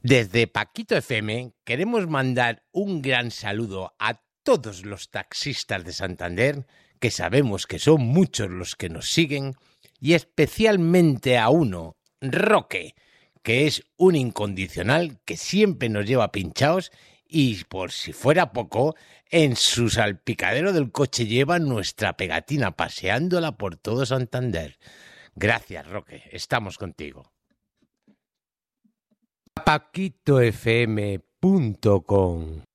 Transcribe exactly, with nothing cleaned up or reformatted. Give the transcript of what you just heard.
Desde Paquito F M queremos mandar un gran saludo a todos los taxistas de Santander, que sabemos que son muchos los que nos siguen, y especialmente a uno, Roque, que es un incondicional que siempre nos lleva pinchados y, por si fuera poco, en su salpicadero del coche lleva nuestra pegatina paseándola por todo Santander. Gracias, Roque, estamos contigo. paquito f m punto com